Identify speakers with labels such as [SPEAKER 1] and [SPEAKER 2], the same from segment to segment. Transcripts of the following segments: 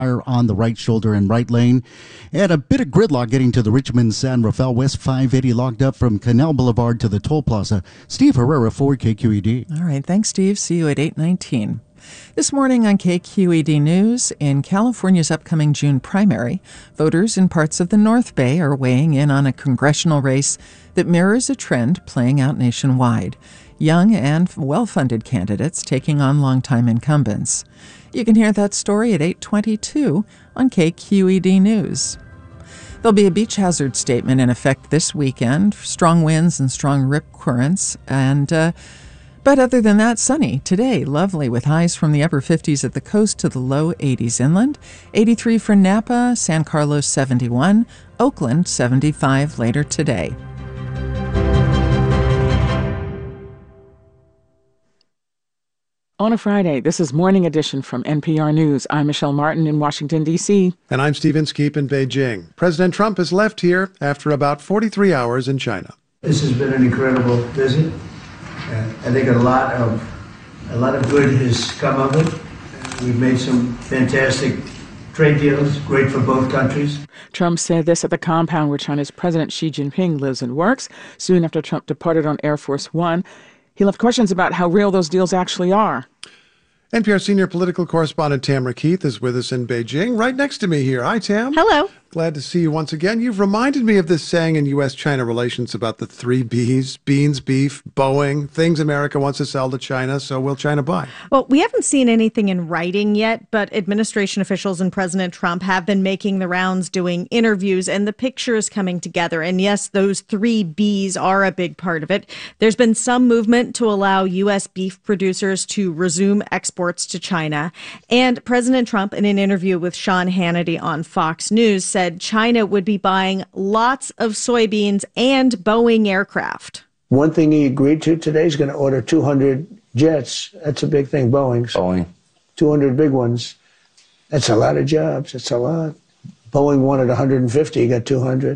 [SPEAKER 1] on the right shoulder and right lane. And a bit of gridlock getting to the Richmond-San Rafael West 580 locked up from Canal Boulevard to the toll plaza. Steve Herrera for KQED.
[SPEAKER 2] All right, thanks, Steve. See you at 8:19. This morning on KQED News, in California's upcoming June primary, voters in parts of the North Bay are weighing in on a congressional race that mirrors a trend playing out nationwide. Young and well-funded candidates taking on longtime incumbents. You can hear that story at 8:22 on KQED News. There'll be a beach hazard statement in effect this weekend, strong winds and strong rip currents, but other than that, sunny today, lovely with highs from the upper 50s at the coast to the low 80s inland. 83 for Napa, San Carlos 71, Oakland 75 later today.
[SPEAKER 3] On a Friday, this is Morning Edition from NPR News. I'm Michelle Martin in Washington, D.C.
[SPEAKER 4] And I'm Steve Inskeep in Beijing. President Trump has left here after about 43 hours in China.
[SPEAKER 5] This has been an incredible visit. I think a lot of good has come of it. We've made some fantastic trade deals, great for both countries.
[SPEAKER 3] Trump said this at the compound where China's President Xi Jinping lives and works, soon after Trump departed on Air Force One. He left questions about how real those deals actually are.
[SPEAKER 4] NPR senior political correspondent Tamara Keith is with us in Beijing, right next to me here. Hi, Tam.
[SPEAKER 6] Hello.
[SPEAKER 4] Glad to see you once again. You've reminded me of this saying in U.S.-China relations about the three Bs: beans, beef, Boeing, things America wants to sell to China, so will China buy?
[SPEAKER 6] Well, we haven't seen anything in writing yet, but administration officials and President Trump have been making the rounds, doing interviews, and the picture is coming together. And yes, those three Bs are a big part of it. There's been some movement to allow U.S. beef producers to resume exports to China. And President Trump, in an interview with Sean Hannity on Fox News, said China would be buying lots of soybeans and Boeing aircraft.
[SPEAKER 5] One thing he agreed to today is going to order 200 jets. That's a big thing, Boeing's.
[SPEAKER 7] Boeing.
[SPEAKER 5] 200 big ones. That's a lot of jobs. It's a lot. Boeing wanted 150, he got 200.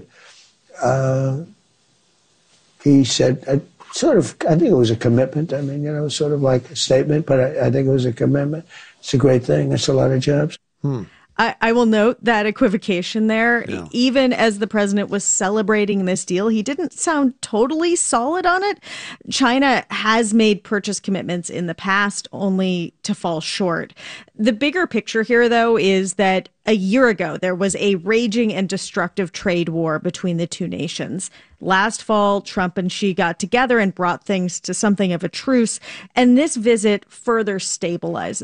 [SPEAKER 5] He said, I think it was a commitment. I mean, sort of like a statement, but I think it was a commitment. It's a great thing. That's a lot of jobs.
[SPEAKER 6] I will note that equivocation there. Yeah. Even as the president was celebrating this deal, he didn't sound totally solid on it. China has made purchase commitments in the past, only to fall short. The bigger picture here, though, is that a year ago, there was a raging and destructive trade war between the two nations. Last fall, Trump and Xi got together and brought things to something of a truce. And this visit further stabilizes